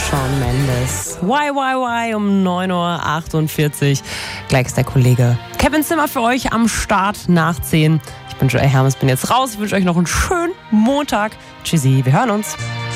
Shawn Mendes. Why um 9.48 Uhr. Gleich ist der Kollege Kevin Zimmer für euch am Start nach 10. Ich bin Joey Hermes, bin jetzt raus. Ich wünsche euch noch einen schönen Montag. Tschüssi, wir hören uns.